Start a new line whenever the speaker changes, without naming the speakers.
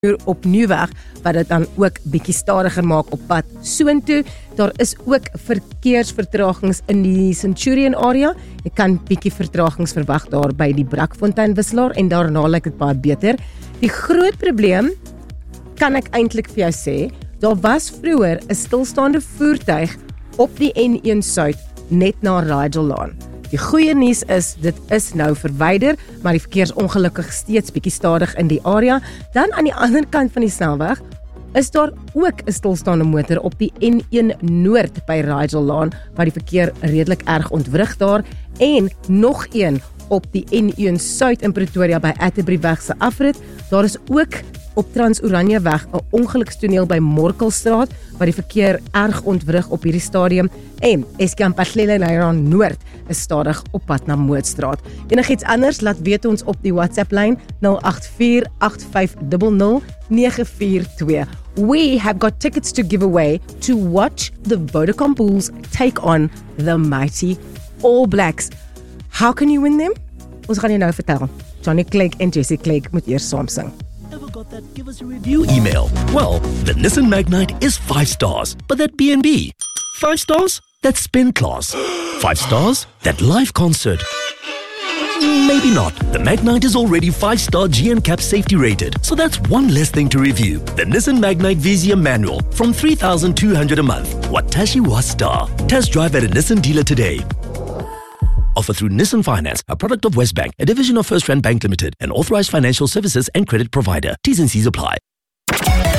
uur op Nieuweg, wat dit dan ook bietjie stadiger maak op pad soontoe. Daar is ook verkeersvertragings in die Centurion area. Jy kan bietjie vertragings verwag daar by die Brakfontein wisselaar en daarna lyk dit baie beter. Die groot probleem, kan ek eintlik vir jou sê, daar was vroeër 'n stilstaande voertuig op die N1 Suid net na Rigel Laan. Die goeie nuus is, dit is nou verwyder, maar die verkeer is ongelukkig steeds bietjie stadig in die area. Dan aan die ander kant van die snelweg, is daar ook 'n stilstaande motor op die N1 Noord by Rigel Laan, waar die verkeer redelik erg ontwrig daar, en nog een op die N1 Suid in Pretoria by Atterbury-weg se afrit. Daar is ook op Trans-Oranje-weg 'n ongelukstoneel by Morkelstraat, waar die verkeer erg ontwrig op hierdie stadium, en Eskom Patlele Nairan Noord is stadig op pad na Mootstraat. Enigiets anders, laat weet ons op die WhatsApp-lyn 08485000942. We have got tickets to give away to watch the Vodacom Bulls take on the mighty All Blacks. How can you win them? Ons gaan jou nou vertel. Johnny Clegg en Jessie Clegg moet eers saam sing.
Got that give us a review email? Well, the Nissan Magnite is 5 stars, but that B&B, 5 stars? That spin class, 5 stars? That live concert. Maybe not. The Magnite is already 5-star GNCAP safety rated, so that's one less thing to review. The Nissan Magnite Vizia manual from 3,200 a month. Watashi wa star. Test drive at a Nissan dealer today. Offer through Nissan Finance, a product of Westbank, a division of First Rand Bank Limited, an authorized financial services and credit provider. T's and C's apply.